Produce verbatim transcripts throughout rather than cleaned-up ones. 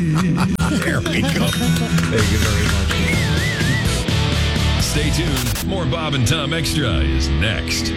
There we go. Thank you very much. Stay tuned. More Bob and Tom Extra is next.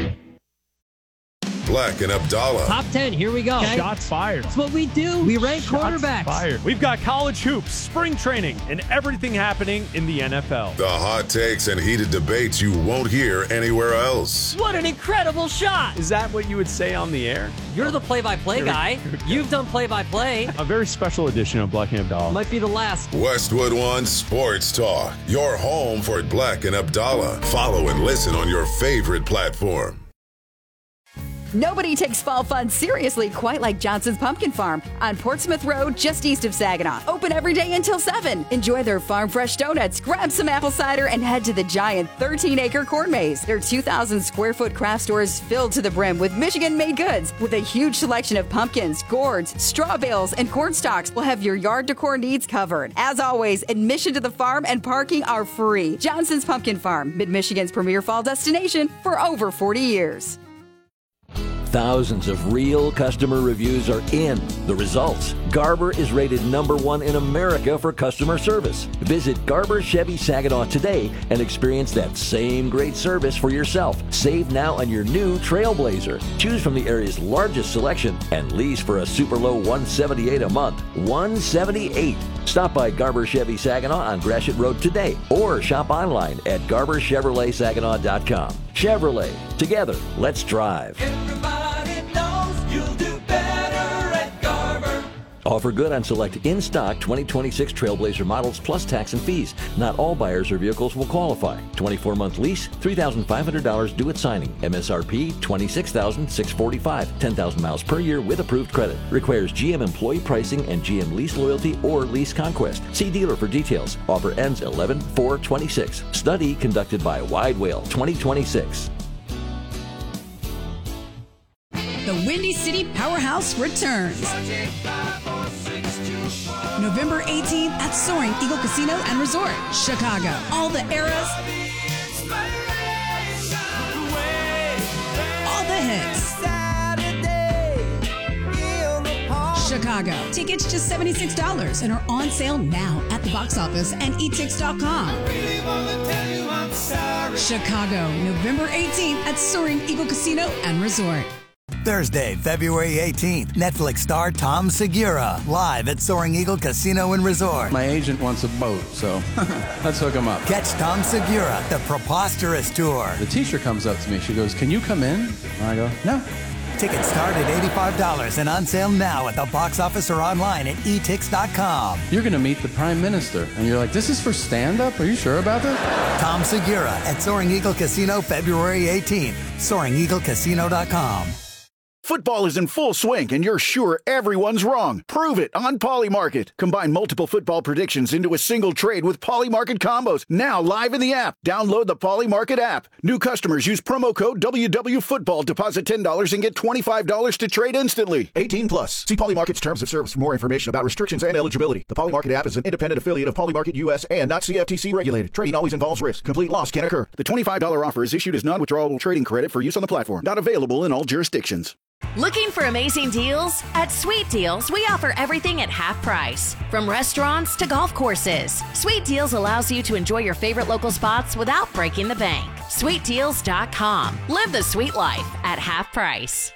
Black and Abdallah. Top ten, here we go. Okay. Shots fired. That's what we do. We rank Shots quarterbacks. Fired. We've got college hoops, spring training, and everything happening in the N F L. The hot takes and heated debates you won't hear anywhere else. What an incredible shot. Is that what you would say on the air? You're the play-by-play Here we- guy. here we go. You've done play-by-play. A very special edition of Black and Abdallah. Might be the last. Westwood One Sports Talk. Your home for Black and Abdallah. Follow and listen on your favorite platform. Nobody takes fall fun seriously quite like Johnson's Pumpkin Farm on Portsmouth Road, just east of Saginaw. Open every day until seven. Enjoy their farm fresh donuts, grab some apple cider, and head to the giant thirteen acre corn maze. Their two thousand square foot craft store is filled to the brim with Michigan-made goods. With a huge selection of pumpkins, gourds, straw bales, and corn stalks, will have your yard decor needs covered. As always, admission to the farm and parking are free. Johnson's Pumpkin Farm, Mid-Michigan's premier fall destination for over forty years. Thousands of real customer reviews are in. The results: Garber is rated number one in America for customer service. Visit Garber Chevy Saginaw today and experience that same great service for yourself. Save now on your new Trailblazer. Choose from the area's largest selection and lease for a super low one hundred seventy-eight dollars a month. one hundred seventy-eight dollars. Stop by Garber Chevy Saginaw on Gratiot Road today or shop online at garber chevrolet saginaw dot com. Chevrolet. Together, let's drive. Everybody knows you'll do better at Garber. Offer good on select in-stock twenty twenty-six Trailblazer models plus tax and fees. Not all buyers or vehicles will qualify. twenty-four month lease, three thousand five hundred dollars due at signing. M S R P, twenty-six thousand six hundred forty-five dollars. ten thousand miles per year with approved credit. Requires G M employee pricing and G M lease loyalty or lease conquest. See dealer for details. Offer ends eleven four twenty-six. Study conducted by Wide Whale twenty twenty-six. The Windy City Powerhouse returns. November eighteenth at Soaring Eagle Casino and Resort, Chicago. All the eras, all the hits. Chicago. Tickets just seventy-six dollars and are on sale now at the box office and e tix dot com. Chicago, November eighteenth at Soaring Eagle Casino and Resort. Thursday, February eighteenth, Netflix star Tom Segura, live at Soaring Eagle Casino and Resort. My agent wants a boat, so let's hook him up. Catch Tom Segura, the Preposterous Tour. The teacher comes up to me, she goes, "Can you come in?" And I go, "No." Tickets start at eighty-five dollars and on sale now at the box office or online at e tix dot com. You're going to meet the Prime Minister, and you're like, "This is for stand-up? Are you sure about this?" Tom Segura at Soaring Eagle Casino, February eighteenth. soaring eagle casino dot com. Football is in full swing, and you're sure everyone's wrong. Prove it on Polymarket. Combine multiple football predictions into a single trade with Polymarket combos. Now live in the app. Download the Polymarket app. New customers use promo code W W Football. Deposit ten dollars and get twenty-five dollars to trade instantly. eighteen plus. See Polymarket's terms of service for more information about restrictions and eligibility. The Polymarket app is an independent affiliate of Polymarket U S and not C F T C regulated. Trading always involves risk. Complete loss can occur. The twenty-five dollars offer is issued as non-withdrawable trading credit for use on the platform. Not available in all jurisdictions. Looking for amazing deals? At Sweet Deals, we offer everything at half price. From restaurants to golf courses, Sweet Deals allows you to enjoy your favorite local spots without breaking the bank. sweet deals dot com. Live the sweet life at half price.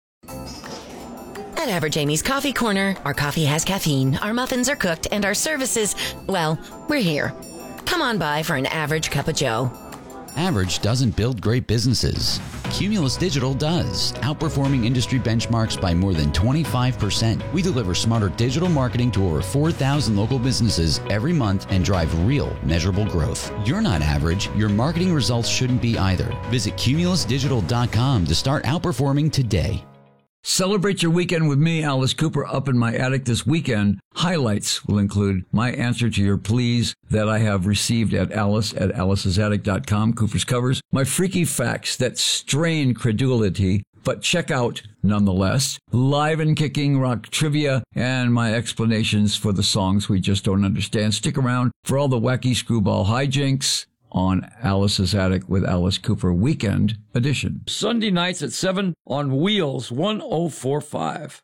At Average Amy's Coffee Corner, our coffee has caffeine, our muffins are cooked, and our services, well, we're here. Come on by for an average cup of joe. Average doesn't build great businesses. Cumulus Digital does, outperforming industry benchmarks by more than twenty-five percent. We deliver smarter digital marketing to over four thousand local businesses every month and drive real, measurable growth. You're not average. Your marketing results shouldn't be either. Visit cumulus digital dot com to start outperforming today. Celebrate your weekend with me, Alice Cooper, up in my attic this weekend. Highlights will include my answer to your pleas that I have received at Alice at alice's attic dot com, Cooper's Covers, my freaky facts that strain credulity, but check out nonetheless, live and kicking rock trivia, and my explanations for the songs we just don't understand. Stick around for all the wacky screwball hijinks on Alice's Attic with Alice Cooper Weekend Edition. Sunday nights at seven on Wheels one oh four point five.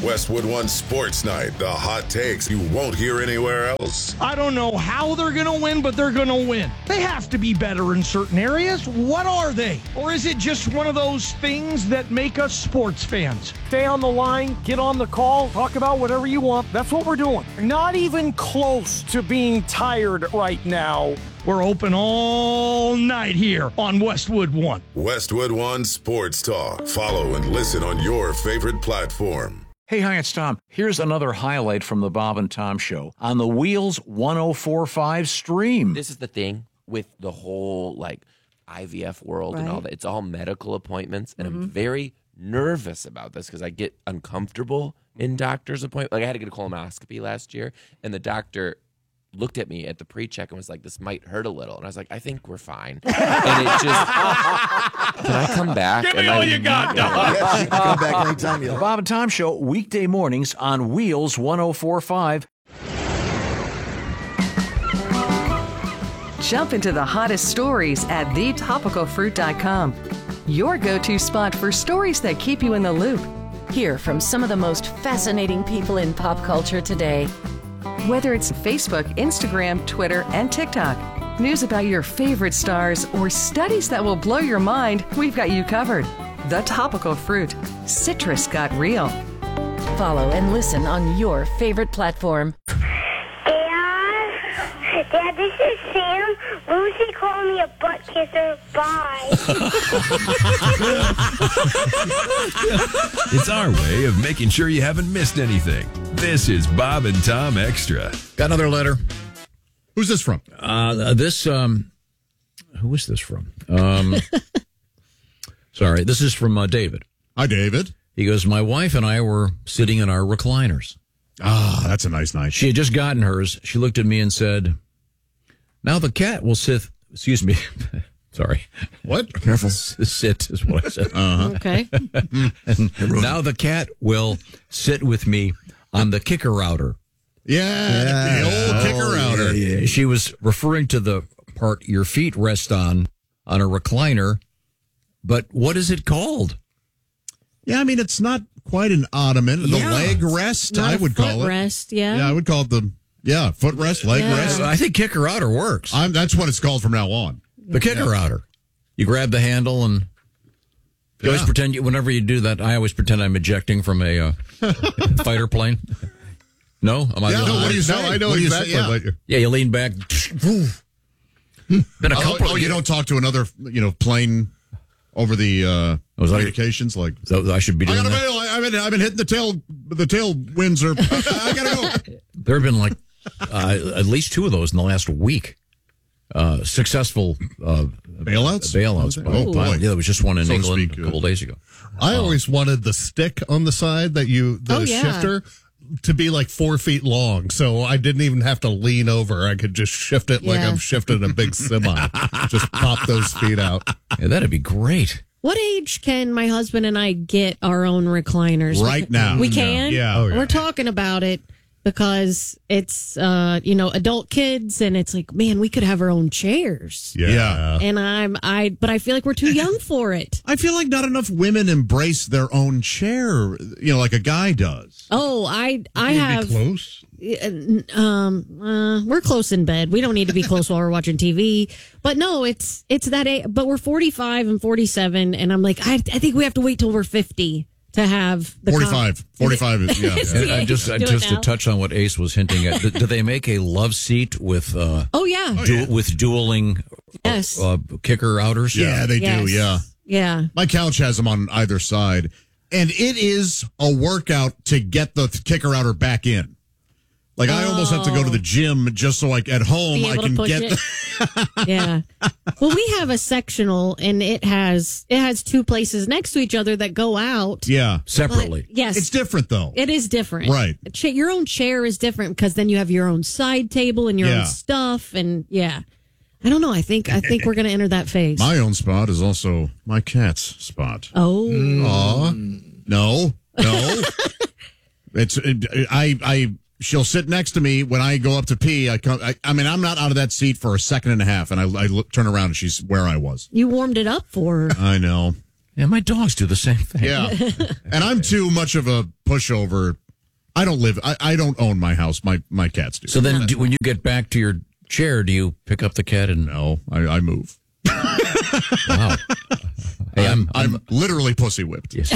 Westwood One Sports Night, the hot takes you won't hear anywhere else. I don't know how they're going to win, but they're going to win. They have to be better in certain areas. What are they? Or is it just one of those things that make us sports fans? Stay on the line, get on the call, talk about whatever you want. That's what we're doing. Not even close to being tired right now. We're open all night here on Westwood One. Westwood One Sports Talk. Follow and listen on your favorite platform. Hey, hi, it's Tom. Here's another highlight from the Bob and Tom Show on the Wheels one oh four point five stream. This is the thing with the whole, like, I V F world right. and all that. It's all medical appointments, and mm-hmm. I'm very nervous about this because I get uncomfortable in doctor's appointments. Like, I had to get a colonoscopy last year, and the doctor looked at me at the pre-check and was like, this might hurt a little. And I was like, I think we're fine. And it just, can I come back? Give me and all I, you got, dog. Yes, you can come back anytime you The like. Bob and Tom Show, weekday mornings on Wheels one oh four point five. Jump into the hottest stories at the topical fruit dot com. Your go-to spot for stories that keep you in the loop. Hear from some of the most fascinating people in pop culture today. Whether it's Facebook, Instagram, Twitter, and TikTok, news about your favorite stars, or studies that will blow your mind, we've got you covered. The Topical Fruit. Citrus got real. Follow and listen on your favorite platform. Dad, Dad, this is Sam. Lucy called me a butt kisser. Bye. It's our way of making sure you haven't missed anything. This is Bob and Tom Extra. Got another letter. Who's this from? Uh, this, um, who is this from? Um, sorry, this is from uh, David. Hi, David. He goes, my wife and I were sitting in our recliners. Ah, that's a nice night. She had just gotten hers. She looked at me and said, now the cat will sit, excuse me, sorry. What? Careful. Sit is what I said. Uh-huh. Okay. And now the cat will sit with me on the kicker outer. Yeah, Yeah. the old Oh, kicker outer. yeah, yeah. She was referring to the part your feet rest on, on a recliner. But what is it called? Yeah, I mean, it's not quite an ottoman. The Yeah. leg rest, Not I a would call foot it. rest, yeah. Yeah, I would call it the, yeah, foot rest, leg Yeah. rest. I think kicker outer works. I'm, that's what it's called from now on. The kicker outer. You grab the handle and you always Yeah. pretend, you, whenever you do that, I always pretend I'm ejecting from a uh, fighter plane. No? Am I Yeah, the no, only what do you one? say? I know What do you exactly say? Yeah. what you're- Yeah, you lean back. Been a Oh, couple. oh, you don't talk to another, you know, plane over the uh, Was that- communications like. So I should be I doing got a that. mail. I- I've been, I've been hitting the tail. The tail winds are. I, I gotta go. There have been like uh, at least two of those in the last week. Uh, successful uh, Bailouts? Bailouts. Oh, Oh, boy. Yeah, there was just one in So to England speak, a couple uh, days ago. I always wanted the stick on the side that you, the Oh, yeah. shifter, to be like four feet long. So I didn't even have to lean over. I could just shift it like Yeah. I'm shifting a big semi. Just pop those feet out. Yeah, that'd be great. What age can my husband and I get our own recliners? Right now. We No. can? Yeah. Oh, yeah. We're talking about it because it's, uh, you know, adult kids, and it's like, man, we could have our own chairs. Yeah. Yeah. And I'm, I, but I feel like we're too young for it. I feel like not enough women embrace their own chair, you know, like a guy does. Oh, I, I You'd be have. close. Um, uh, we're close in bed. We don't need to be close while we're watching T V. But no, it's it's that. A- but we're forty-five and forty-seven, and I'm like, I, I think we have to wait till we're fifty to have the forty-five. Com- forty-five is, yeah. Is yeah. the And I age just to I, do it just to now? touch on what Ace was hinting at. do, do they make a love seat with uh, Oh yeah, du- with dueling yes, uh, kicker outers? Yeah, they Yes. do, yeah. yeah. My couch has them on either side, and it is a workout to get the th- kicker outer back in. Like, I almost have to go to the gym just so, like, at home Be I able to can push get it. the... Yeah. Well, we have a sectional, and it has it has two places next to each other that go out. Yeah. Separately. But, yes, It's different, though. It is different. Right. A cha- your own chair is different because then you have your own side table and your Yeah. own stuff, and yeah. I don't know. I think I think we're going to enter that phase. My own spot is also my cat's spot. oh. Aw. No. No. It's... It, I... I... She'll sit next to me when I go up to pee. I come. I, I mean, I'm not out of that seat for a second and a half, and I, I look, turn around and she's where I was. You warmed it up for her. I know. Yeah, my dogs do the same thing. Yeah. And I'm too much of a pushover. I don't live, I, I don't own my house. My my cats do. So then do, when you get back to your chair, do you pick up the cat and... No, I, I move. Wow. Hey, I'm, I'm, I'm literally pussy whipped. Yes.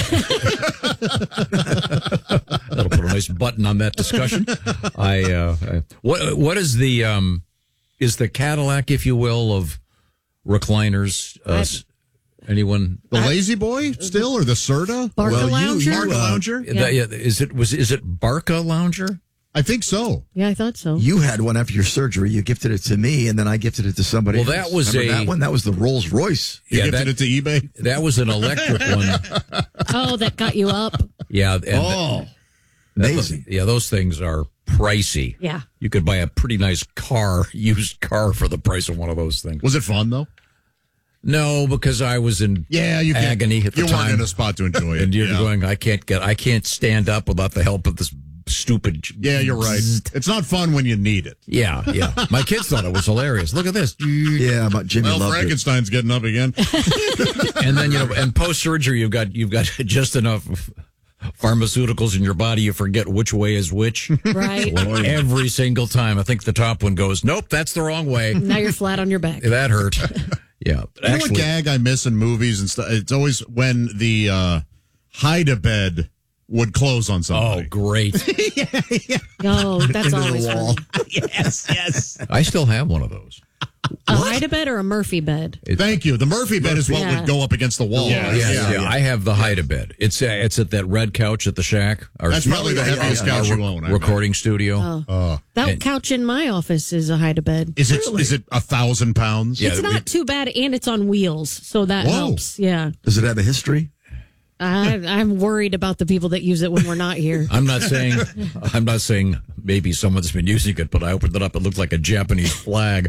That'll put a nice button on that discussion. I, uh, I what what is the um is the Cadillac, if you will, of recliners? Uh, anyone? The Lazy Boy still, or the Serta? Barca well, Lounger? You, Barca Uh, Lounger? Yeah. yeah. Is it was is it Barca Lounger? I think so. Yeah, I thought so. You had one after your surgery. You gifted it to me, and then I gifted it to somebody Well, else. that was Remember a- that one. That was the Rolls Royce. You Yeah, gifted that- it to eBay? That was an electric one. Oh, that got you up. Yeah. And Oh. that- Amazing. yeah, those things are pricey. Yeah. You could buy a pretty nice car, used car, for the price of one of those things. Was it fun, though? No, because I was in Yeah, you can't- agony at the you time. weren't in a spot to enjoy it. And you're Yeah. going, I can't get, I can't stand up without the help of this stupid. Yeah, you're right. It's not fun when you need it. Yeah, yeah. My kids thought it was hilarious. Look at this. Yeah, but Jimmy Well, loved it. Frankenstein's getting up again. And then, you know, and post surgery, you've got, you've got just enough pharmaceuticals in your body, you forget which way is which. Right. Every single time. I think the top one goes, nope, that's the wrong way. Now you're flat on your back. That hurt. Yeah. You know what gag I miss in movies and stuff? It's always when the uh, hide-a-bed would close on Oh, somebody. great. Oh, that's Into the always wall. fun. Yes, yes. I still have one of those. A hide-a-bed or a Murphy bed? Thank you. The Murphy bed is what Yeah. would go up against the wall. Yeah, yeah, yeah. I have the hide-a-bed. It's uh, it's at that red couch at the shack. Our, That's probably the heaviest our couch rec- you own, I bet. recording studio. Oh. Uh, That And- couch in my office is a hide-a-bed. is it is it a thousand pounds? Yeah, It's we- not too bad, and it's on wheels, so that Whoa. helps. Yeah. Does it have a history? I, I'm worried about the people that use it when we're not here. I'm not saying I'm not saying maybe someone's been using it, but I opened it up. It looked like a Japanese flag.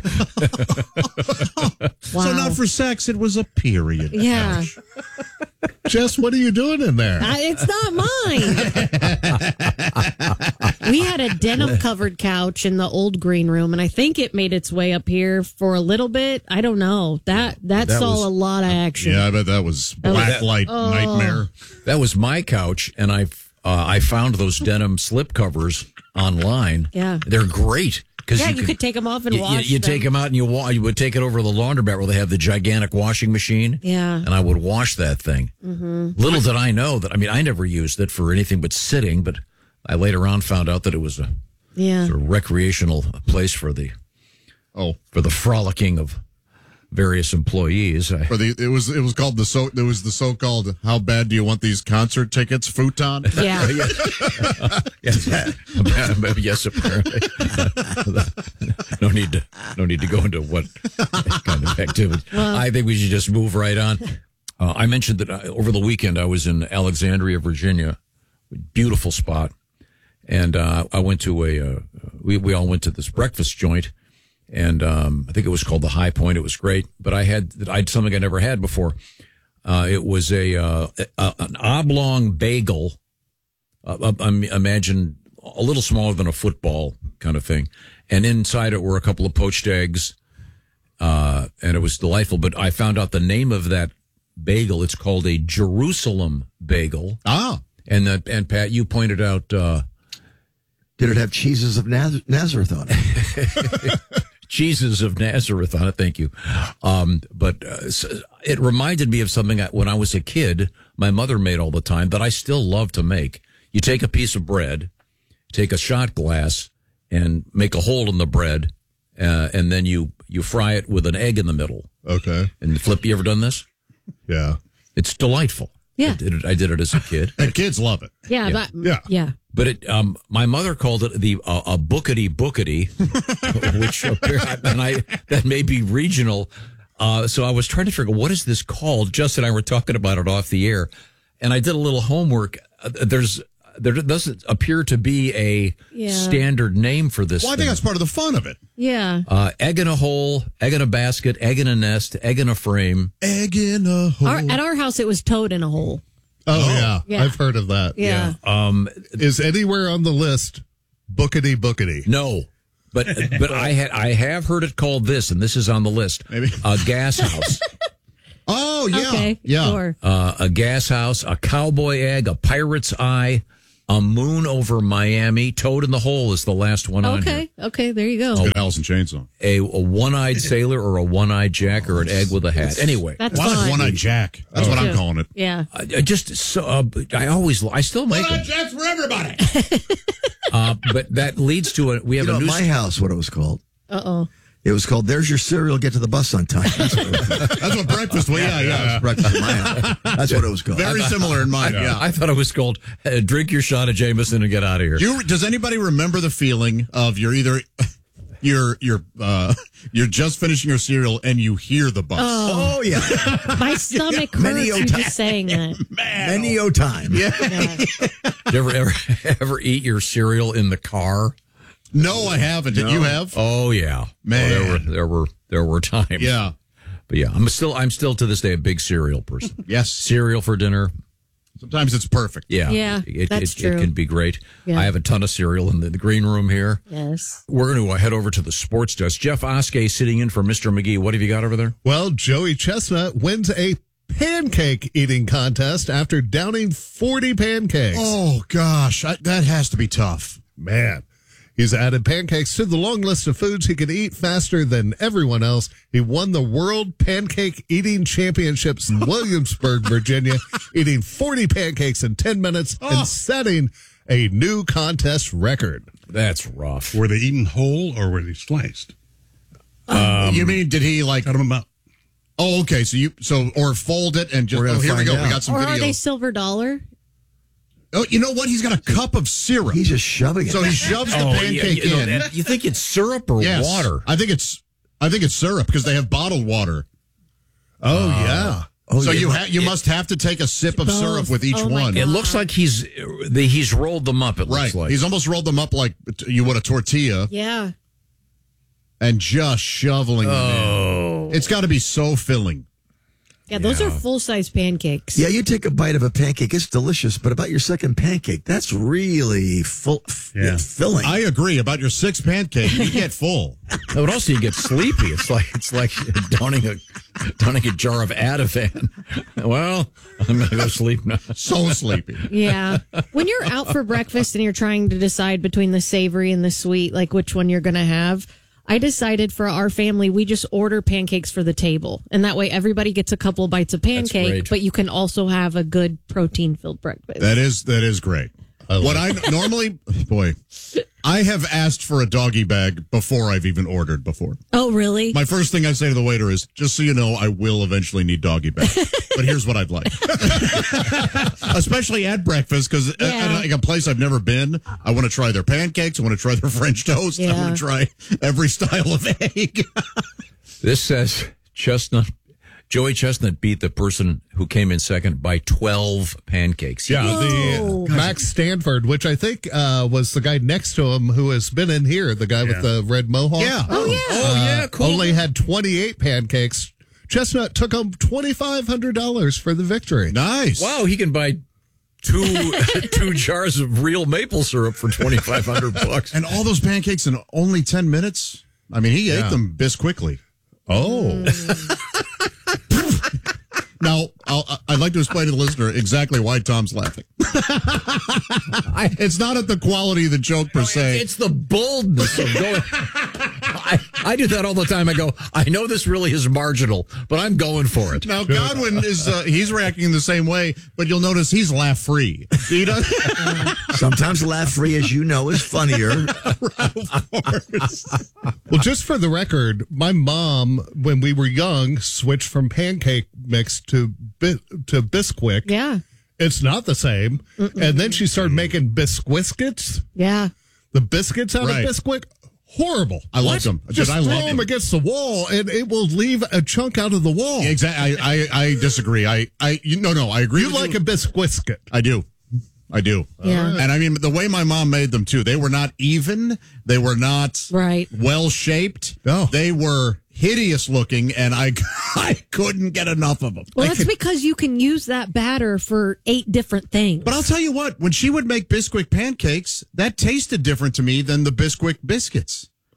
Wow. So not for sex, it was a period. Yeah. Jess, what are you doing in there? I, it's not mine. We had a denim covered couch in the old green room, and I think it made its way up here for a little bit. I don't know. That that, That saw was- a lot of action. Yeah, I bet that was That was- black light Oh. nightmare. That was my couch, and I uh, I found those denim slip covers online. Yeah. They're great. Because Yeah, you could take 'em off and you, wash You, you them. take them out and you wa- you would take it over to the laundromat where they have the gigantic washing machine. Yeah. And I would wash that thing. Mm-hmm. Little did I know that, I mean, I never used it for anything but sitting, but I later on found out that it was a Yeah. sort of recreational place for the oh for the frolicking of various employees. I, For the it was it was called the so there was the so called how bad do you want these concert tickets futon? Yeah. yes, yes, apparently. no need to no need to go into what kind of activity. Well- I think we should just move right on. Uh, I mentioned that I, over the weekend I was in Alexandria, Virginia, beautiful spot, and uh, I went to a uh, we we all went to this breakfast joint. And um, I think it was called the High Point. It was great, but I had I had something I never had before. Uh, it was a, uh, a an oblong bagel. Uh, I imagine a little smaller than a football kind of thing, and inside it were a couple of poached eggs, uh, and it was delightful. But I found out the name of that bagel. It's called a Jerusalem bagel. Ah, and that and Pat, you pointed out. Uh, Did it have cheeses of Naz- Nazareth on it? Jesus of Nazareth on it. Thank you. Um, but uh, so it reminded me of something I, when I was a kid, my mother made all the time that I still love to make. You take a piece of bread, take a shot glass, and make a hole in the bread, uh, and then you, you fry it with an egg in the middle. Okay. And flip, you ever done this? Yeah. It's delightful. Yeah. I did it, I did it as a kid. And kids love it. Yeah. Yeah. That, Yeah. yeah. But it, um, my mother called it the uh, a bookity bookity, which appear- and I that may be regional. Uh, so I was trying to figure what is this called. Justin and I were talking about it off the air, and I did a little homework. Uh, there's there doesn't appear to be a Yeah. standard name for this. Well, I thing. think that's part of the fun of it. Yeah. Uh, egg in a hole, egg in a basket, egg in a nest, egg in a frame. Egg in a hole. Our, at our house, it was toad in a hole. Oh, yeah. Yeah. I've heard of that. Yeah. Um, Is anywhere on the list bookity bookity? No. But but I had I have heard it called this, and this is on the list. Maybe a gas house. Oh, yeah. Okay, yeah. sure. Uh, a gas house, a cowboy egg, a pirate's eye, a moon over Miami. Toad in the hole is the last one on here. Okay, okay, there you go. Good Allison Chainsaw. A, a one-eyed sailor or a one-eyed Jack or an egg with a hat. Anyway, That's Why fine. One-Eyed Jack? That's what I'm calling it. Yeah. I, I just so uh, I always I still make One-Eyed them. Jack's for everybody. Uh, but that leads to a we have You know, a new at my house, what it was called? Uh oh. It was called "There's Your Cereal, Get to the Bus on Time." That's what, it was. That's what breakfast was. Yeah, That yeah. was breakfast in my house. That's what it was called. Very similar in mine. I, Yeah. I thought it was called uh, "Drink Your Shot of Jameson and Get Out of Here." You, does anybody remember the feeling of you're either you're you're uh, you're just finishing your cereal and you hear the bus? Oh, Oh yeah, my stomach hurts Many from a just saying that. many o time. Yeah. Did you ever, ever ever eat your cereal in the car? No, I haven't. Did you have? Oh yeah, Man. Oh, there were there were there were times. Yeah. But yeah, I'm still I'm still to this day a big cereal person. Yes. Cereal for dinner. Sometimes it's perfect. Yeah, Yeah, it, that's it, true. It can be great. Yeah. I have a ton of cereal in the, the green room here. Yes. We're going to head over to the sports desk. Jeff Oskey sitting in for Mister McGee. What have you got over there? Well, Joey Chestnut wins a pancake eating contest after downing forty pancakes. Oh gosh, I, that has to be tough. Man. He's added pancakes to the long list of foods he can eat faster than everyone else. He won the World Pancake Eating Championships in Williamsburg, Virginia, eating forty pancakes in ten minutes Oh. and setting a new contest record. That's rough. Were they eaten whole or were they sliced? Um, you mean did he like? Cut them up. Oh, okay. So you so or fold it and just We're gonna oh here we find go. We out. got some Or video. are they silver dollar? Oh, you know what? He's got a cup of syrup. He's just shoving it. So he shoves the Oh, yeah, pancake you know, in. that- you think it's syrup or Yes. water? I think it's I think it's syrup because they have bottled water. Oh, yeah. Oh, so yeah. you ha- you must have to take a sip of Both. syrup with each Oh, my one. God. It looks like he's the, he's rolled them up. It Right. looks like He's almost rolled them up like you would a tortilla Yeah. and just shoveling them in. It's got to be so filling. Yeah, those are full size pancakes. Yeah, you take a bite of a pancake, it's delicious, but about your second pancake, that's really full, f- Yeah. filling. I agree about your six pancake. You get full. No, but also you get sleepy. It's like it's like downing a downing a jar of Ativan. Well, I'm gonna go sleep now. So sleepy. Yeah. When you're out for breakfast and you're trying to decide between the savory and the sweet, like which one you're going to have, I decided for our family, we just order pancakes for the table. And that way everybody gets a couple bites of pancake, great. but you can also have a good protein filled breakfast. That is that is great. What I normally, boy, I have asked for a doggy bag before I've even ordered before. Oh, really? My first thing I say to the waiter is, just so you know, I will eventually need doggy bag. But here's what I'd like. Especially at breakfast, because Yeah. at, at like a place I've never been, I want to try their pancakes. I want to try their French toast. I Yeah. want to try every style of egg. This says Chestnut. Joey Chestnut beat the person who came in second by twelve pancakes. Yeah, Whoa. the Max Stanford, which I think uh, was the guy next to him who has been in here, the guy with the red mohawk. Yeah. Oh, yeah. Oh, yeah, cool. Only had twenty-eight pancakes. Chestnut took home twenty-five hundred dollars for the victory. Nice. Wow, he can buy two two jars of real maple syrup for twenty five hundred bucks. And all those pancakes in only ten minutes? I mean, he Yeah. ate them bis quickly. Oh. Now, I'll, I'd like to explain to the listener exactly why Tom's laughing. I, it's not at the quality of the joke per se. It's the boldness of going. I, I do that all the time. I go, I know this really is marginal, but I'm going for it. Now, Godwin is, uh, he's reacting the same way, but you'll notice he's laugh free. He does. Sometimes laugh free, as you know, is funnier. Well, just for the record, my mom, when we were young, switched from pancake mix to bi- to Bisquick. Yeah. It's not the same. Mm-mm. And then she started making Bisquiscuits. Yeah. The biscuits out Right. of Bisquick. Horrible. I like them. Just I throw love them them. against the wall, and it will leave a chunk out of the wall. Exactly. I, I, I disagree. I, I, you, no, no, I agree. You with like you. a Bisquiscuit. I do. I do. Yeah. And I mean, the way my mom made them too, they were not even. They were not Right. well shaped. No. They were hideous looking, and I, I couldn't get enough of them. Well, I that's could- because you can use that batter for eight different things. But I'll tell you what, when she would make Bisquick pancakes, that tasted different to me than the Bisquick biscuits. Huh.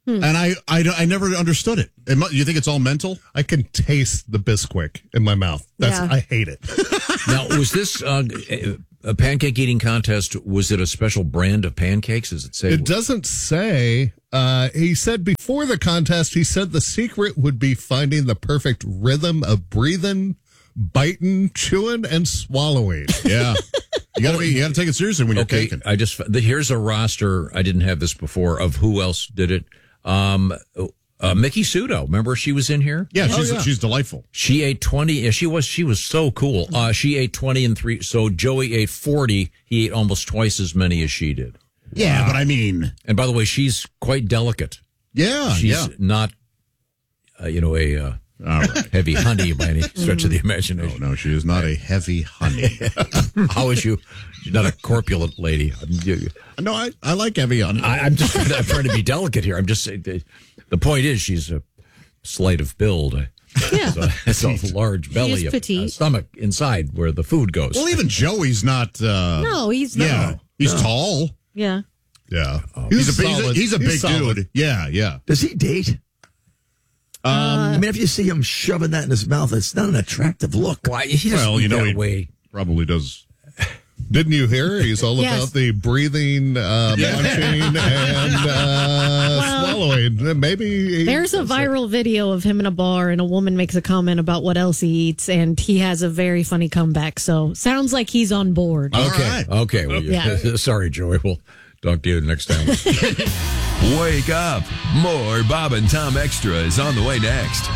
And I, I, I never understood it. it mu- you think it's all mental? I can taste the Bisquick in my mouth. That's Yeah. I hate it. Now, was this uh, a pancake eating contest? Was it a special brand of pancakes? Does it say? It doesn't say. Uh, he said before the contest, he said the secret would be finding the perfect rhythm of breathing, biting, chewing, and swallowing. Yeah. You gotta be, you gotta take it seriously when you're Okay, caking. I just the, here's a roster. I didn't have this before of who else did it. Um, uh, Mickey Sudo. Remember she was in here? Yeah, she's Oh, yeah. she's delightful. She ate twenty. Yeah, she was she was so cool. Uh, she ate twenty and three. So Joey ate forty. He ate almost twice as many as she did. Yeah, but I mean, And by the way, she's quite delicate. yeah, She's yeah. not, uh, you know, a uh, All right. heavy honey by any stretch of the imagination. No, no, she is not a heavy honey. How is you? You're not a corpulent lady. I'm, you, No, I, I like heavy honey. I, I'm just I'm trying to be delicate here. I'm just saying. The, the point is, she's a slight of build. Yeah. So it's a large belly, is of petite. uh, stomach inside where the food goes. Well, even Joey's not. Uh, No, he's yeah, not. he's No. tall. Yeah. Yeah. He's, a, he's a solid. he's a big solid. dude. Yeah, yeah. Does he date? Um, I mean, if you see him shoving that in his mouth, it's not an attractive look. Why? He doesn't well, you eat know, that he way. probably does. Didn't you hear? He's all Yes. about the breathing, uh, munching, and uh, swallowing. Maybe he- There's a viral video of him in a bar, and a woman makes a comment about what else he eats, and he has a very funny comeback. So sounds like he's on board. All Okay. right. Okay. Well, Yeah. Sorry, Joey. We'll talk to you next time. Wake up. More Bob and Tom Extra is on the way next.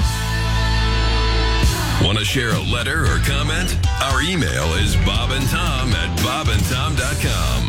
Want to share a letter or comment? Our email is bobandtom at bobandtom dot com.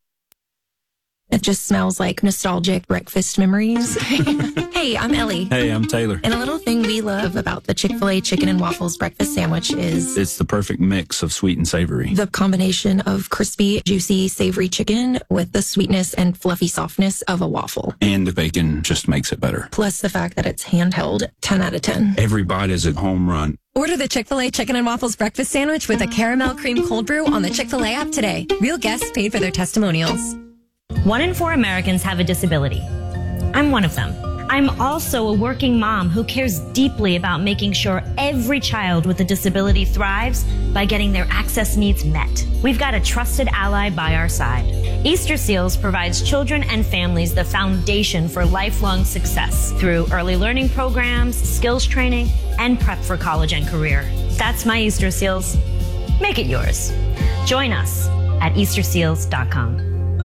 It just smells like nostalgic breakfast memories. Hey, I'm Ellie. Hey, I'm Taylor. And a little thing we love about the Chick-fil-A chicken and waffles breakfast sandwich is It's the perfect mix of sweet and savory. the combination of crispy, juicy, savory chicken with the sweetness and fluffy softness of a waffle. And the bacon just makes it better. Plus the fact that it's handheld, ten out of ten. Every bite is a home run. Order the Chick-fil-A Chicken and Waffles Breakfast Sandwich with a caramel cream cold brew on the Chick-fil-A app today. Real guests paid for their testimonials. One in four Americans have a disability. I'm one of them. I'm also a working mom who cares deeply about making sure every child with a disability thrives by getting their access needs met. We've got a trusted ally by our side. Easter Seals provides children and families the foundation for lifelong success through early learning programs, skills training, and prep for college and career. That's my Easter Seals. Make it yours. Join us at easter seals dot com.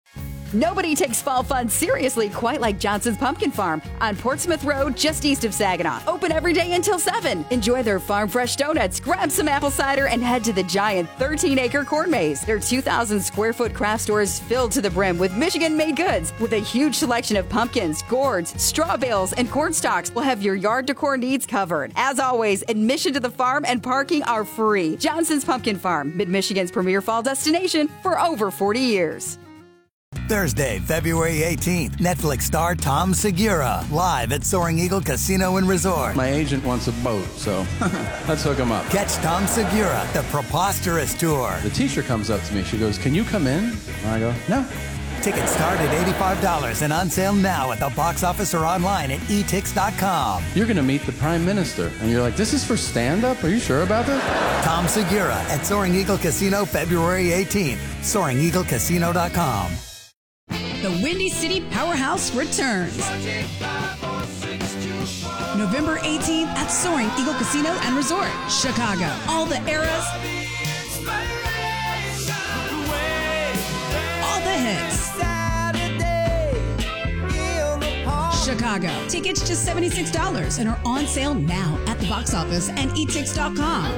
Nobody takes fall fun seriously quite like Johnson's Pumpkin Farm on Portsmouth Road, just east of Saginaw. Open every day until seven. Enjoy their farm fresh donuts, grab some apple cider, and head to the giant thirteen acre corn maze. Their two thousand square foot craft store is filled to the brim with Michigan-made goods. With a huge selection of pumpkins, gourds, straw bales, and corn stalks, will have your yard decor needs covered. As always, admission to the farm and parking are free. Johnson's Pumpkin Farm, Mid-Michigan's premier fall destination for over forty years. Thursday, February eighteenth, Netflix star Tom Segura, live at Soaring Eagle Casino and Resort. My agent wants a boat, so let's hook him up. Catch Tom Segura, the Preposterous Tour. The teacher comes up to me. She goes, "Can you come in?" And I go, "No." Tickets start at eighty-five dollars and on sale now at the box office or online at e tix dot com. You're going to meet the Prime Minister. And you're like, "This is for stand-up? Are you sure about this?" Tom Segura at Soaring Eagle Casino, February eighteenth. soaring eagle casino dot com. The Windy City Powerhouse returns. November eighteenth at Soaring Eagle Casino and Resort, Chicago. All the eras, all the hits. Chicago. Tickets just seventy-six dollars and are on sale now at the box office and e tix dot com.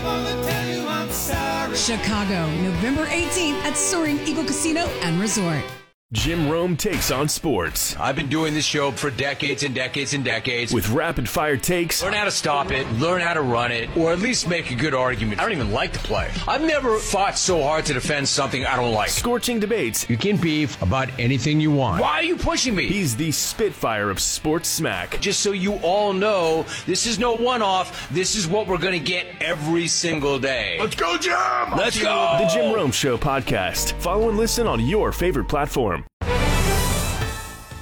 Chicago, November eighteenth at Soaring Eagle Casino and Resort. Jim Rome takes on sports. I've been doing this show for decades and decades and decades. With rapid fire takes. Learn how to stop it, learn how to run it, or at least make a good argument. I don't even like to play. I've never fought so hard to defend something I don't like. Scorching debates. You can beef about anything you want. Why are you pushing me? He's the Spitfire of sports smack. Just so you all know, this is no one-off. This is what we're going to get every single day. Let's go, Jim! Let's go! The Jim Rome Show podcast. Follow and listen on your favorite platform.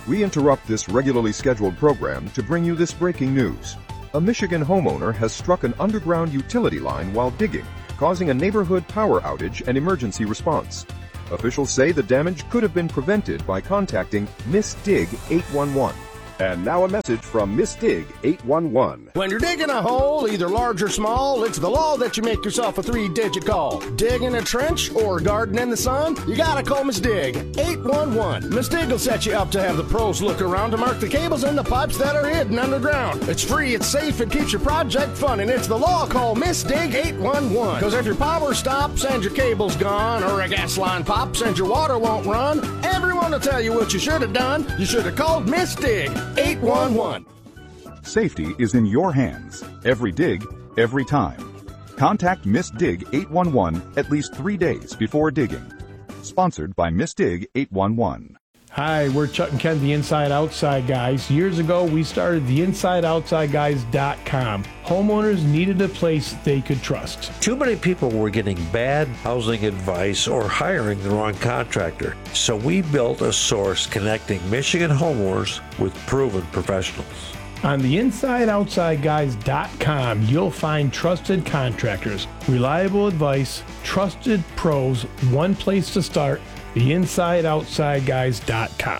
We interrupt this regularly scheduled program to bring you this breaking news. A Michigan homeowner has struck an underground utility line while digging, causing a neighborhood power outage and emergency response. Officials say the damage could have been prevented by contacting Miss Dig eight one one. And now a message from Miss Dig eight one one. When you're digging a hole, either large or small, it's the law that you make yourself a three-digit call. Digging a trench or garden in the sun, you gotta call Miss Dig eight one one. Miss Dig will set you up to have the pros look around to mark the cables and the pipes that are hidden underground. It's free, it's safe, it keeps your project fun, and it's the law. Call Miss Dig eight one one. Because if your power stops and your cable's gone, or a gas line pops and your water won't run, everyone will tell you what you should have done. You should have called Miss Dig eight one one. Safety is in your hands. Every dig, every time. Contact Miss Dig eight one one at least three days before digging. Sponsored by Miss Dig eight one one. Hi, we're Chuck and Ken, the Inside Outside Guys. Years ago, we started the inside outside guys dot com. Homeowners needed a place they could trust. Too many people were getting bad housing advice or hiring the wrong contractor. So we built a source connecting Michigan homeowners with proven professionals. On the inside outside guys dot com, you'll find trusted contractors, reliable advice, trusted pros, one place to start, the inside outside guys dot com.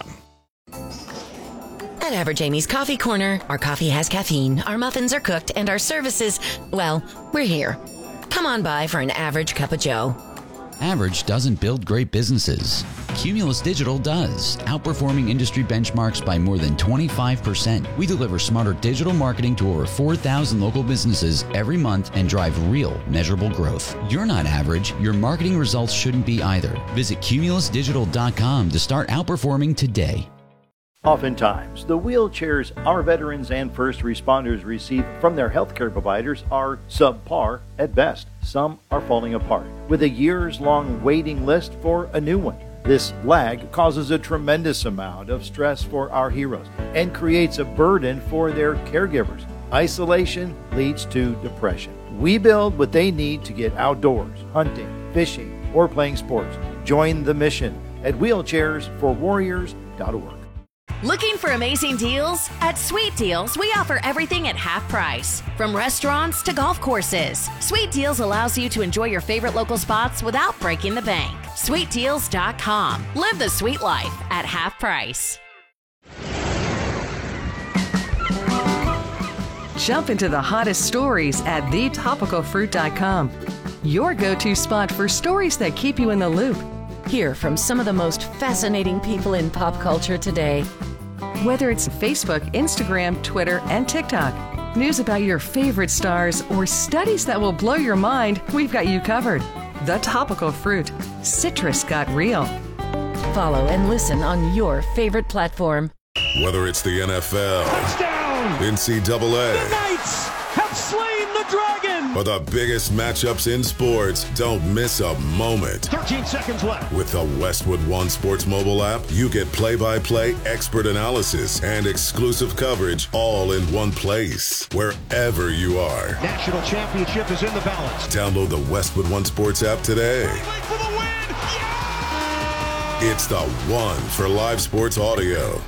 At Average Amy's Coffee Corner, our coffee has caffeine, our muffins are cooked, and our services, well, we're here. Come on by for an average cup of joe. Average doesn't build great businesses. Cumulus Digital does, outperforming industry benchmarks by more than twenty-five percent. We deliver smarter digital marketing to over four thousand local businesses every month and drive real, measurable growth. You're not average. Your marketing results shouldn't be either. Visit cumulus digital dot com to start outperforming today. Oftentimes, the wheelchairs our veterans and first responders receive from their healthcare providers are subpar at best. Some are falling apart, with a years-long waiting list for a new one. This lag causes a tremendous amount of stress for our heroes and creates a burden for their caregivers. Isolation leads to depression. We build what they need to get outdoors, hunting, fishing, or playing sports. Join the mission at wheelchairs for warriors dot org. Looking for amazing deals? At Sweet Deals, we offer everything at half price. From restaurants to golf courses, Sweet Deals allows you to enjoy your favorite local spots without breaking the bank. sweet deals dot com. Live the sweet life at half price. Jump into the hottest stories at the topical fruit dot com. Your go-to spot for stories that keep you in the loop. Hear from some of the most fascinating people in pop culture today. Whether it's Facebook, Instagram, Twitter, and TikTok, news about your favorite stars, or studies that will blow your mind, we've got you covered. The Topical Fruit. Citrus got real. Follow and listen on your favorite platform. Whether it's the N F L, touchdown, N C double A, the Knights have slain the dragon, or the biggest matchups in sports, don't miss a moment. thirteen seconds left. With the Westwood One Sports mobile app, you get play-by-play expert analysis and exclusive coverage all in one place, wherever you are. National championship is in the balance. Download the Westwood One Sports app today. For the win. Yeah! It's the one for live sports audio.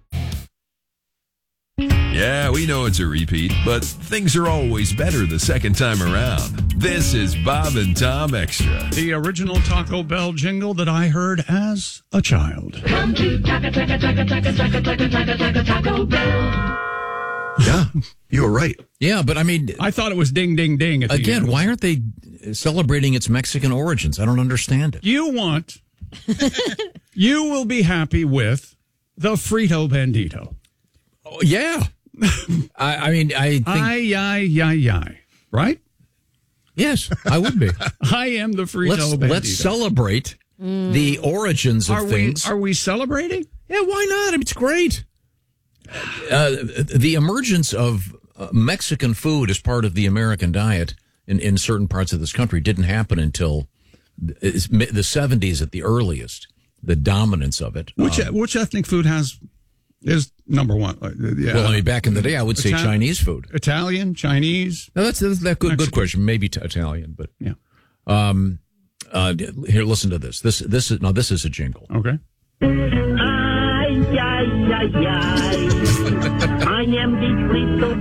Yeah, we know it's a repeat, but things are always better the second time around. This is Bob and Tom Extra. The original Taco Bell jingle that I heard as a child. Come to Taco, Taco, Taco, Taco, Taco, Taco, Taco, Taco, Taco Bell. Yeah, you were right. Yeah, but I mean... I thought it was ding, ding, ding. At again, the why aren't they celebrating its Mexican origins? I don't understand it. You want... you will be happy with the Frito Bandito. Oh, yeah. I, I mean, I think... Ay, ay, ay, ay. Right? Yes, I would be. I am the Frito let's, Bandito. Let's celebrate mm. the origins of are things. We, are we celebrating? Yeah, why not? I mean, it's great. Uh, the emergence of uh, Mexican food as part of the American diet in, in certain parts of this country didn't happen until the seventies at the earliest, the dominance of it. Which um, which ethnic food has is number one? Yeah. Well, I mean, back in the day, I would say Ital- Chinese food. Italian, Chinese? No, that's, that's that good, good question. Maybe t- Italian, but yeah. Um, uh, here, listen to this. This this is now this is a jingle. Okay. I ay, ay, ay. I am the frito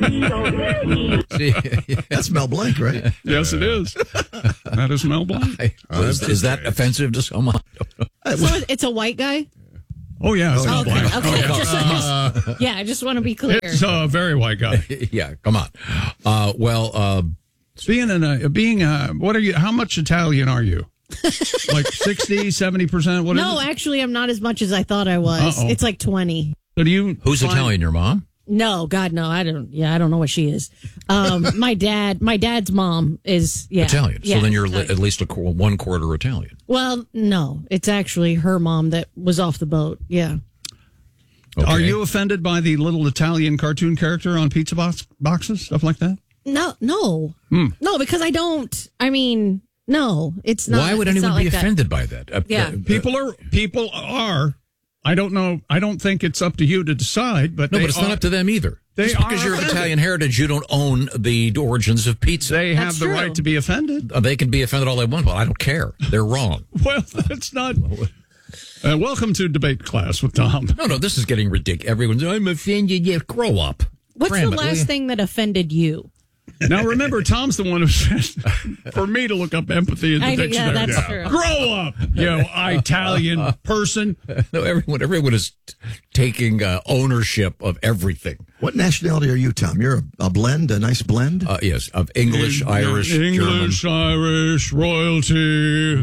bandito. That's Mel Blanc, right? Yes, it is. That is Mel Blanc. Oh, is, is that offensive to someone? So it's a white guy? Oh, yeah. It's Oh, Mel okay, Blanc. okay. Oh, yeah. Just- just- yeah, I just want to be clear. It's a very white guy. Yeah, come on. Uh, well, uh, being in a being a, what are you? How much Italian are you? Like sixty, seventy percent? What no, is it? actually, I'm not as much as I thought I was. Uh-oh. It's like twenty. So do you? who's find- Italian? Your mom? No, God, no. I don't. Yeah, I don't know what she is. Um, my dad, my dad's mom is yeah Italian. Yeah, so then you're uh, li- at least a qu- one quarter Italian. well, no, it's actually her mom that was off the boat. Yeah. Are you offended by the little Italian cartoon character on pizza box, boxes, stuff like that? No, no, Hmm. no, because I don't. I mean, no, it's not. Why would it's anyone not be like that. offended by that? Uh, Yeah. uh, People are. People are. I don't know. I don't think it's up to you to decide. But No, they but it's are, not up to them either. They Just because are you're of offended. Italian heritage, you don't own the origins of pizza. They have the right to be offended. Uh, they can be offended all they want. Well, I don't care. They're wrong. Well, that's not. Uh, welcome to debate class with Tom. No, no, this is getting ridiculous. Everyone's, I'm offended. Yeah, grow up. What's Cram the it, will last you? thing that offended you? Now remember, Tom's the one who said for me to look up empathy in the I- yeah, dictionary. that's true. Grow up, you Italian person. No, everyone, everyone is t- taking uh, ownership of everything. What nationality are you, Tom? You're a, a blend, a nice blend? Uh, yes, of English, Eng- Irish, English, Irish, royalty.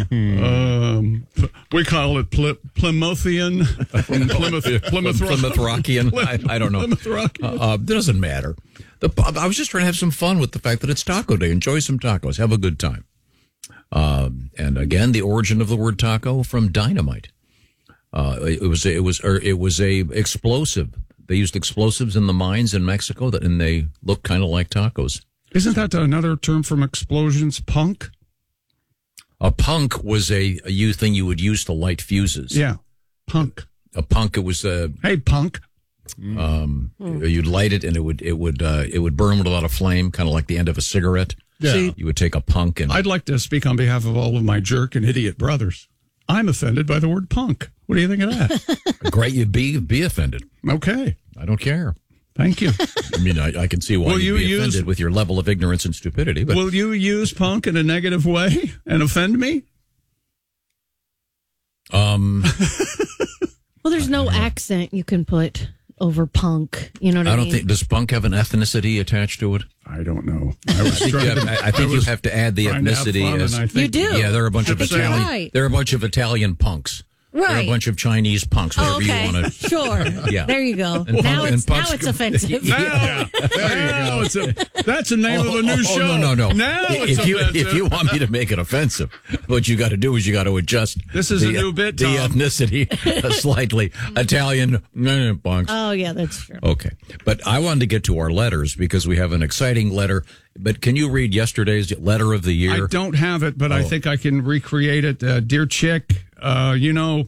um, p- we call it Ply- Plymouthian from Plymouth, Plymouth, German, Plymouth Rockian. I, I don't know. Plymouth Rockian. Uh, uh, it doesn't matter. The, I was just trying to have some fun with the fact that it's Taco Day. Enjoy some tacos. Have a good time. Um, and again, the origin of the word taco from dynamite. Uh, it was it was or it was a explosive. They used explosives in the mines in Mexico, that and they look kind of like tacos. Isn't that another term from explosions? Punk. A punk was a, a you thing you would use to light fuses. Yeah, punk. A punk. It was a hey punk. Um, you'd light it and it would it would uh, it would burn without a flame, kind of like the end of a cigarette. Yeah. See, you would take a punk and I'd like to speak on behalf of all of my jerk and idiot brothers. I'm offended by the word punk. What do you think of that? great, you be be offended. Okay, I don't care. Thank you. I mean, I, I can see why Will you'd you be use- offended with your level of ignorance and stupidity. But Will you use punk in a negative way and offend me? um, Well, there's no accent you can put over punk. You know what I, I don't mean? think does punk have an ethnicity attached to it. I don't know. I, think, you have, I, I think you was have to add the trying to have ethnicity. fun, As, and I think- You do. Yeah, there are a bunch I of think you're Italian. right. There are a bunch of Italian punks. There are Right. a bunch of Chinese punks. Whatever Oh, okay. you want to. Sure. Yeah. There you go. And now punk- it's and punks- now it's offensive. Now, now it's a, that's the name of a new oh, show. Oh, no, no, no. Now it's if you offensive. if you want me to make it offensive, what you got to do is you got to adjust. This is the, a new bit, The Tom. ethnicity slightly Italian eh, punks. Oh yeah, that's true. Okay, but I wanted to get to our letters because we have an exciting letter. But can you read yesterday's letter of the year? I don't have it, but I Oh. think I can recreate it. Uh, Dear Chick, uh, you know,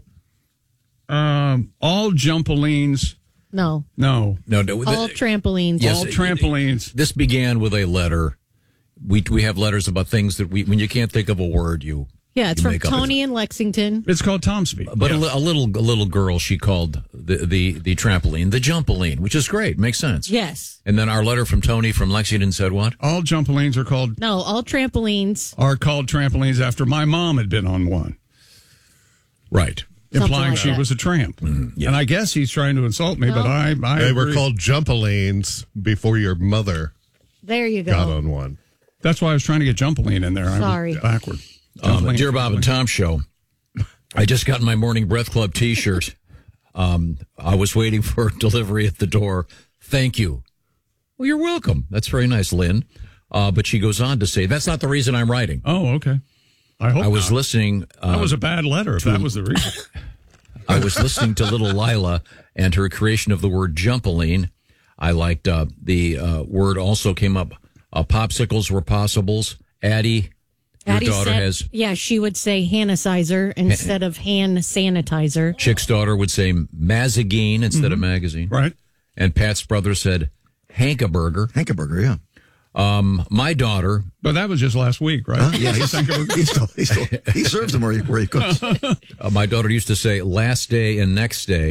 um, all jumpolines. No, No, No, no. all th- trampolines. Yes, all it- trampolines. This began with a letter. We we have letters about things that we when you can't think of a word, you Yeah, it's you from make up. Tony in Lexington. It's called Tom Speak. But Yeah. a, li- a little a little girl, she called the, the, the trampoline the jumpoline, which is great, makes sense. Yes. And then our letter from Tony from Lexington said what? all jumpolines are called No, all trampolines. are called trampolines after my mom had been on one, Right. Something implying like she that. was a tramp. yeah. And I guess he's trying to insult me, but No. I, I They were agree. called jumpolines before your mother There you got go. on one. That's why I was trying to get jumpoline in there. I was Sorry. backward. Um, Jumpoline, Dear Bob and jumpoline. Tom show, I just got my Morning Breath Club T-shirt. Um, I was waiting for delivery at the door. Thank you. Well, you're welcome. That's very nice, Lynn. Uh, but she goes on to say, that's not the reason I'm writing. Oh, okay. I hope I was not. listening. Uh, That was a bad letter if that was the reason. I was listening to little Lila and her creation of the word jumpoline. I liked uh, the uh, word also came up. Uh, popsicles were possibles. Addie, your Addie daughter said, has. yeah, she would say Hannasizer instead of hand sanitizer. Chick's daughter would say Mazagine instead of Mm-hmm. magazine. Right. And Pat's brother said Hankaburger. Hankaburger, yeah. Um, my daughter. But that was just last week, right? Huh? Yeah, he's, he's still, he's still, he serves them where he, where he cooks. Uh, my daughter used to say last day and next day.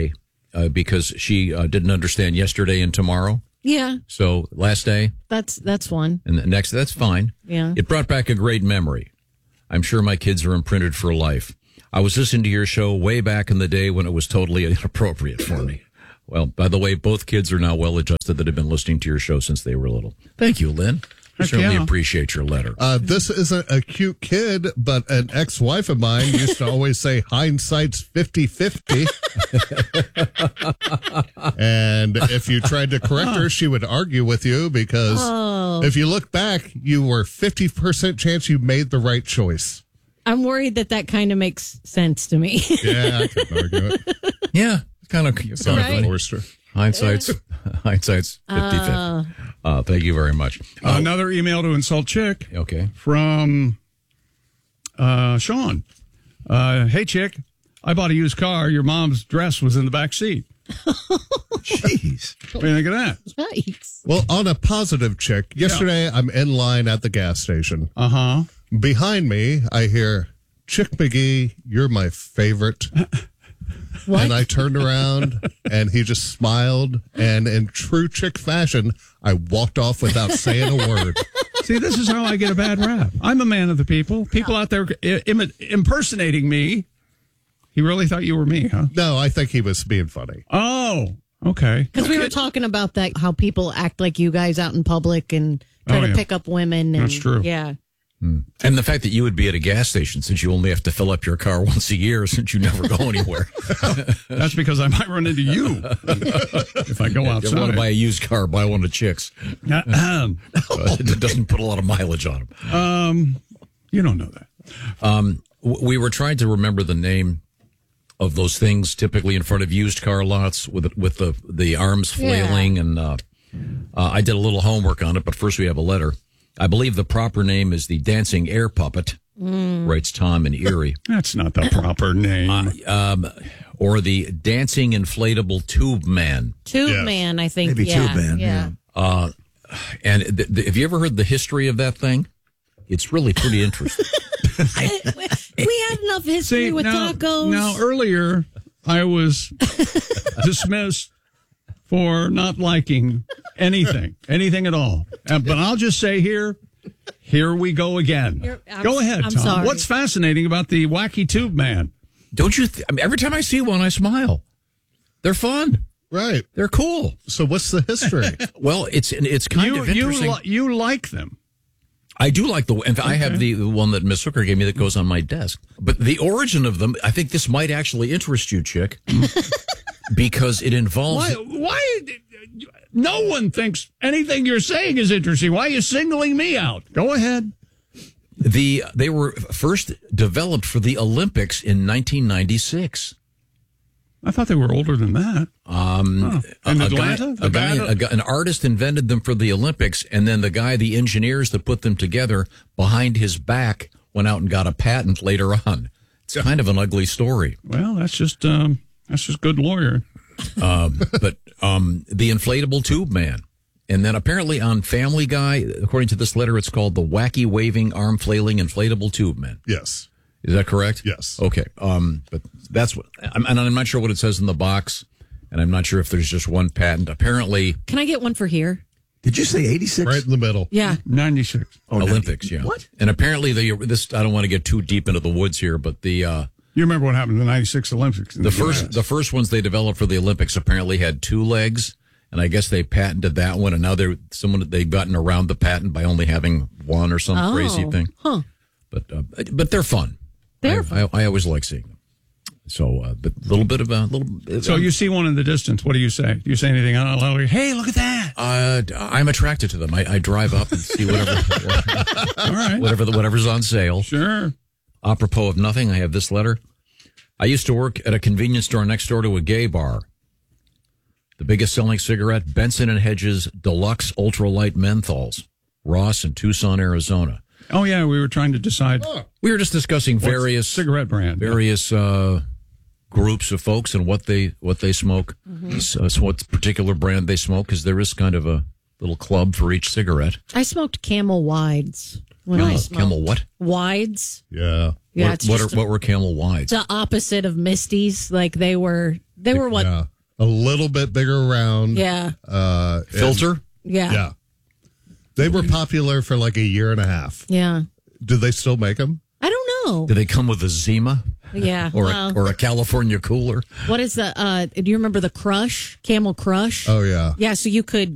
uh, because she uh, didn't understand yesterday and tomorrow. Yeah, So last day that's that's one. and the next, that's fine. Yeah. It brought back a great memory. I'm sure my kids are imprinted for life. I was listening to your show way back in the day when it was totally inappropriate for me. Well, by the way, both kids are now well adjusted that have been listening to your show since they were little. Thank you, Lynn. I Heck certainly yeah. appreciate your letter. Uh, this isn't a cute kid, but an ex-wife of mine used to always say hindsight's fifty-fifty. And if you tried to correct her, she would argue with you because Oh. if you look back, you were fifty percent chance you made the right choice. I'm worried that that kind of makes sense to me. Yeah, I couldn't argue it. Yeah, kind of. Sound like Right. a oyster. Hindsight's hindsight's fifty-fifty. Uh. Uh, thank you very much. Uh, Another email to insult chick. Okay. From uh, Sean. Uh, hey, chick. I bought a used car. Your mom's dress was in the back seat. Jeez. What do you think of that? Yikes. Well, on a positive chick, yesterday I'm in line at the gas station. Uh huh. Behind me, I hear, Chick McGee, you're my favorite. What? And I turned around and he just smiled. And in true chick fashion, I walked off without saying a word. See, this is how I get a bad rap. I'm a man of the people. People out there Im- impersonating me. He really thought you were me, huh? No, I think he was being funny. Oh, okay. Because we were talking about that, how people act like you guys out in public and try Oh, to yeah. pick up women. And, That's true. Yeah. And the fact that you would be at a gas station since you only have to fill up your car once a year since you never go anywhere. That's because I might run into you if I go outside. If you want to buy a used car, buy one of Chick's. Um, Uh, it doesn't put a lot of mileage on them. Um, you don't know that. Um, w- we were trying to remember the name of those things typically in front of used car lots with with the the arms Yeah. flailing, and uh, uh, I did a little homework on it. But first, we have a letter. I believe the proper name is the dancing air puppet. Mm. Writes Tom in Erie. That's not the proper name. Uh, um, or the dancing inflatable tube man. Tube man, I think. Maybe yeah, Tube Man, Yeah. Uh, and th- th- have you ever heard the history of that thing? It's really pretty interesting. We had enough history See, with now, tacos. now, earlier, I was dismissed for not liking anything, anything at all. Uh, but I'll just say here, here we go again. You're- I'm- go ahead, I'm Tom. sorry. What's fascinating about the wacky tube man? Don't you? Th- I mean, every time I see one, I smile. They're fun. Right. They're cool. So what's the history? Well, it's it's kind you, of interesting. You, li- you like them. I do like the. In fact, I have Okay. the, the one that Miss Hooker gave me that goes on my desk. But the origin of them, I think this might actually interest you, Chick, because it involves. Why, why? No one thinks anything you're saying is interesting. Why are you singling me out? Go ahead. The they were first developed for the Olympics in nineteen ninety-six. I thought they were older than that. Um, Oh, in a, Atlanta? guy, a, guy, Nevada? a guy, an artist invented them for the Olympics, and then the guy, the engineers that put them together, behind his back, went out and got a patent later on. It's kind of an ugly story. Well, that's just um, that's just good lawyer. Um, but um, the inflatable tube man. And then apparently on Family Guy, according to this letter, it's called the wacky waving arm flailing inflatable tube man. Yes. Is that correct? Yes. Okay. Um, but that's what, I'm, and I'm not sure what it says in the box, and I'm not sure if there's just one patent. Apparently, Can I get one for here? Did you say eighty-six? Right in the middle. Yeah. ninety-six. Oh, Olympics, ninety. yeah. What? And apparently, the this I don't want to get too deep into the woods here, but the uh, You remember what happened in the ninety-six Olympics? in the U S first the first ones they developed for the Olympics apparently had two legs, and I guess they patented that one, and now they're someone they've gotten around the patent by only having one or some Oh. crazy thing. Huh. But uh, but they're fun. They're I, I, I always like seeing them. So, uh, but a little bit of a little. So you see one in the distance. What do you say? Do you say anything out loud? Hey, look at that! Uh, I'm attracted to them. I, I drive up and see whatever, All right. whatever, whatever's on sale. Sure. Apropos of nothing, I have this letter. I used to work at a convenience store next door to a gay bar. The biggest selling cigarette, Benson and Hedges Deluxe Ultralight Menthols, Ross in Tucson, Arizona. Oh yeah, we were trying to decide. We were just discussing what's various cigarette brand. various uh, groups of folks and what they what they smoke. So, so what particular brand they smoke, because there is kind of a little club for each cigarette. I smoked Camel Wides when I Camel, smoked. Camel what? Wides. Yeah. Yeah, what, it's what, just are, what were Camel Wides? the opposite of Misty's. Like they were, they were what? Yeah. a little bit bigger round. Yeah. Uh, Filter? and- Yeah. Yeah. They were popular for like a year and a half. Yeah. Do they still make them? I don't know. Do they come with a Zima? Yeah. Or well, a, or a California cooler? what is the? Uh, do you remember the Crush? Camel Crush? Oh yeah. Yeah. So you could